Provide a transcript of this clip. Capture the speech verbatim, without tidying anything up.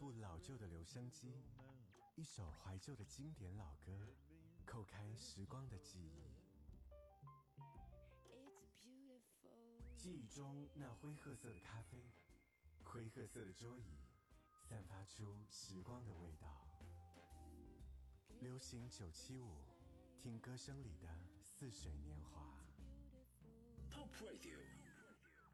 部老旧的留声机，一首怀旧的经典老歌，叩开时光的记忆。记忆中那灰褐色的咖啡，灰褐色的桌椅，散发出时光的味道。流行九七五，听歌声里的似水年华。 Pop Radio